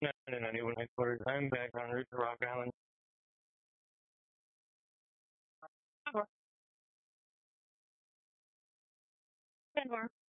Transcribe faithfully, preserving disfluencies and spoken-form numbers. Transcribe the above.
No, no, no, New headquarters. I'm back en route to Rock Island. Ten more.